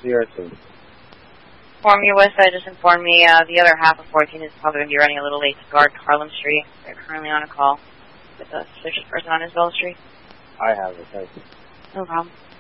Sierra 2. Inform your West Side just informed me the other half of 14 is probably going to be running a little late to guard Harlem Street. They're currently on a call with a suspicious person on Isabella Street. I have it, thank you. No problem.